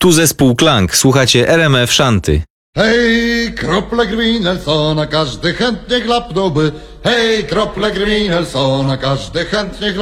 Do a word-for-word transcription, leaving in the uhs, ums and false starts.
Tu zespół Klank, słuchacie R M F Szanty. Hej, krople krwi Nelsona, każdy chętnie chlapnąłby. Hej, krople krwi Nelsona, każdy chętnie chlapnąłby.